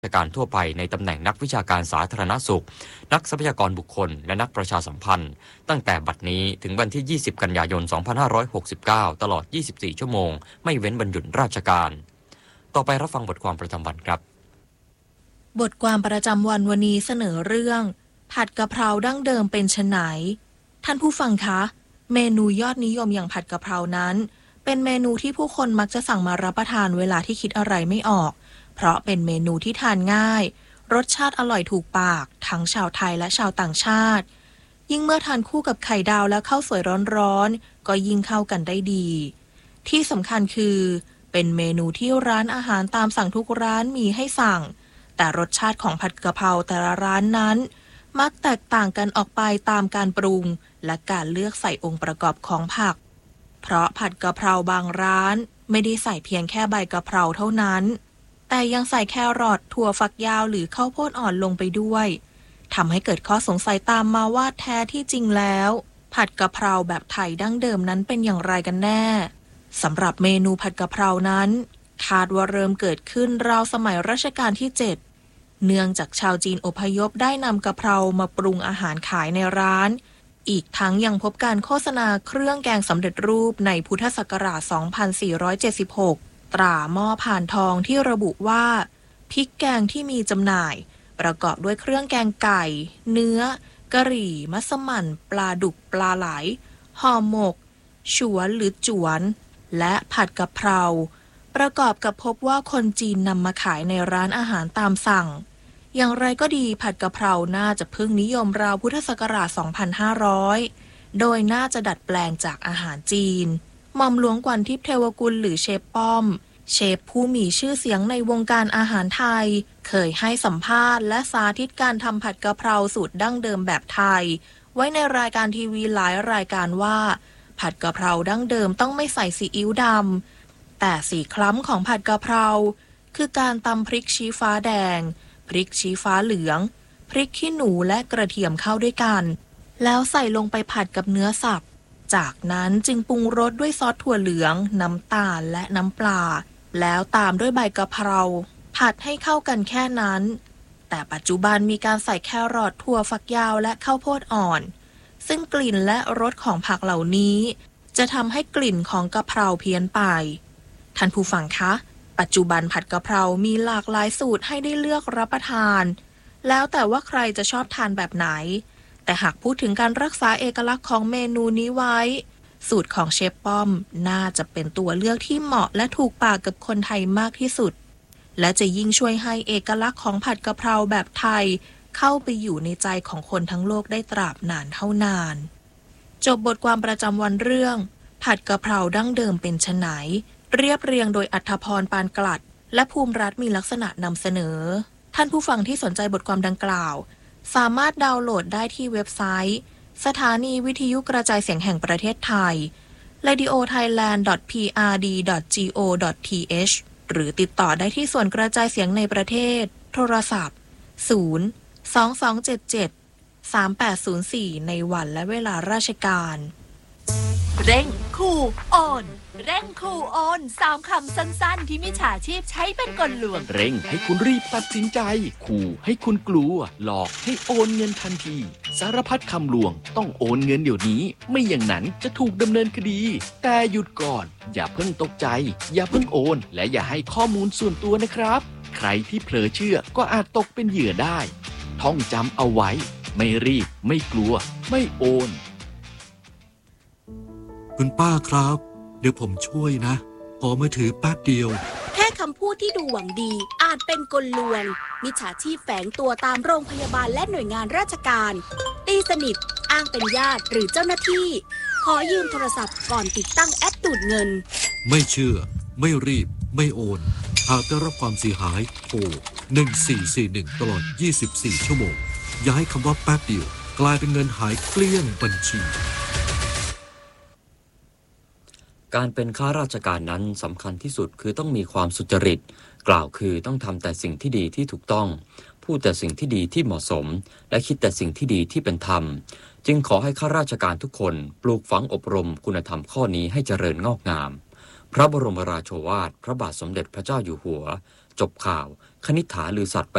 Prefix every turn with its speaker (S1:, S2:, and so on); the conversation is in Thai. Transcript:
S1: ราชการทั่วไปในตำแหน่งนักวิชาการสาธารณสุขนักทรัพยากรบุคคลและนักประชาสัมพันธ์ตั้งแต่บัดนี้ถึงวันที่ 20 กันยายน 2569 ตลอด 24 ชั่วโมงไม่เว้นวันหยุดราชการต่อไปรับฟังบทความประจำวันครับ
S2: บทความประจำวันวันนี้เสนอเรื่องผัดกะเพราดั้งเดิมเป็นไฉนท่านผู้ฟังคะเมนูยอดนิยมอย่างผัดกะเพรานั้นเป็นเมนูที่ผู้คนมักจะสั่งมารับประทานเวลาที่คิดอะไรไม่ออกเพราะเป็นเมนูที่ทานง่ายรสชาติอร่อยถูกปากทั้งชาวไทยและชาวต่างชาติยิ่งเมื่อทานคู่กับไข่ดาวและข้าวสวยร้อนๆก็ยิ่งเข้ากันได้ดีที่สำคัญคือเป็นเมนูที่ร้านอาหารตามสั่งทุกร้านมีให้สั่งแต่รสชาติของผัดกะเพราแต่ละร้านนั้นมักแตกต่างกันออกไปตามการปรุงและการเลือกใส่องค์ประกอบของผักเพราะผัดกะเพราบางร้านไม่ได้ใส่เพียงแค่ใบกะเพราเท่านั้นแต่ยังใส่แครอทถั่วฝักยาวหรือข้าวโพดอ่อนลงไปด้วยทำให้เกิดข้อสงสัยตามมาว่าแท้ที่จริงแล้วผัดกะเพราแบบไทยดั้งเดิมนั้นเป็นอย่างไรกันแน่สำหรับเมนูผัดกะเพรานั้นคาดว่าเริ่มเกิดขึ้นราวสมัยรัชกาลที่ 7เนื่องจากชาวจีนอพยพได้นำกะเพรามาปรุงอาหารขายในร้านอีกทั้งยังพบการโฆษณาเครื่องแกงสำเร็จรูปในพุทธศักราช 2476 ตราหม้อผ่านทองที่ระบุว่าพริกแกงที่มีจำหน่ายประกอบด้วยเครื่องแกงไก่เนื้อกะหรี่มัสมั่นปลาดุกปลาไหลห่อหมกฉวนหรือจวนและผัดกะเพราประกอบกับพบว่าคนจีนนำมาขายในร้านอาหารตามสั่งอย่างไรก็ดีผัดกะเพราน่าจะเพิ่งนิยมราวพุทธศักราช 2500 โดยน่าจะดัดแปลงจากอาหารจีนหม่อมหลวงกวันทิพย์เทวกุลหรือเชฟป้อมเชฟผู้มีชื่อเสียงในวงการอาหารไทยเคยให้สัมภาษณ์และสาธิตการทำผัดกะเพราสูตรดั้งเดิมแบบไทยไว้ในรายการทีวีหลายรายการว่าผัดกะเพราดั้งเดิมต้องไม่ใส่ซีอิ๊วดำแต่สีคล้ำของผัดกะเพราคือการตำพริกชี้ฟ้าแดงพริกชี้ฟ้าเหลืองพริกขี้หนูและกระเทียมเข้าด้วยกันแล้วใส่ลงไปผัดกับเนื้อสับจากนั้นจึงปรุงรสด้วยซอสถั่วเหลืองน้ำตาลและน้ำปลาแล้วตามด้วยใบกะเพราผัดให้เข้ากันแค่นั้นแต่ปัจจุบันมีการใส่แครอทถั่วฝักยาวและข้าวโพดอ่อนซึ่งกลิ่นและรสของผักเหล่านี้จะทำให้กลิ่นของกะเพราเพี้ยนไปท่านผู้ฟังคะปัจจุบันผัดกะเพรามีหลากหลายสูตรให้ได้เลือกรับประทานแล้วแต่ว่าใครจะชอบทานแบบไหนแต่หากพูดถึงการรักษาเอกลักษณ์ของเมนูนี้ไว้สูตรของเชฟป้อมน่าจะเป็นตัวเลือกที่เหมาะและถูกปากกับคนไทยมากที่สุดและจะยิ่งช่วยให้เอกลักษณ์ของผัดกะเพราแบบไทยเข้าไปอยู่ในใจของคนทั้งโลกได้ตราบนานเท่านานจบบทความประจำวันเรื่องผัดกะเพราดั้งเดิมเป็นไฉนเรียบเรียงโดยอัธพรปานกลัดและภูมิรัฐมีลักษณะนำเสนอท่านผู้ฟังที่สนใจบทความดังกล่าวสามารถดาวน์โหลดได้ที่เว็บไซต์สถานีวิทยุกระจายเสียงแห่งประเทศไทย radiothailand.prd.go.th หรือติดต่อได้ที่ส่วนกระจายเสียงในประเทศโทรศัพท์ 022773804 ในวันและเวลาราชการ
S3: เร่งคูออนเร่งคูออน3คำสั้นๆที่มิจฉาชีพใช้เป็นกลลวง
S4: เร่งให้คุณรีบตัดสินใจขู่ให้คุณกลัวหลอกให้โอนเงินทันทีสารพัดคำลวงต้องโอนเงินเดี๋ยวนี้ไม่อย่างนั้นจะถูกดำเนินคดีแต่หยุดก่อนอย่าเพิ่งตกใจอย่าเพิ่งโอนและอย่าให้ข้อมูลส่วนตัวนะครับใครที่เผลอเชื่อก็อาจตกเป็นเหยื่อได้ท่องจำเอาไว้ไม่รีบไม่กลัวไม่โอน
S5: คุณป้าครับเดี๋ยวผมช่วยนะขอมือถือแป๊บเดียว
S6: แค่คำพูดที่ดูหวังดีอาจเป็นกลลวงมิจฉาชีพแฝงตัวตามโรงพยาบาลและหน่วยงานราชการตีสนิทอ้างเป็นญาติหรือเจ้าหน้าที่ขอยืมโทรศัพท์ก่อนติดตั้งแอปดูดเงิน
S5: ไม่เชื่อไม่รีบไม่โอนหากได้รับความเสียหายโทร1441ตลอด24ชั่วโมงอย่าให้คำว่าแป๊บเดียวกลายเป็นเงินหายเกลี้ยงบัญชี
S1: การเป็นข้าราชการนั้นสำคัญที่สุดคือต้องมีความสุจริตกล่าวคือต้องทำแต่สิ่งที่ดีที่ถูกต้องพูดแต่สิ่งที่ดีที่เหมาะสมและคิดแต่สิ่งที่ดีที่เป็นธรรมจึงขอให้ข้าราชการทุกคนปลูกฝังอบรมคุณธรรมข้อนี้ให้เจริญงอกงามพระบรมราโชวาทพระบาทสมเด็จพระเจ้าอยู่หัวจบข่าวคณิษฐาลือสัตย์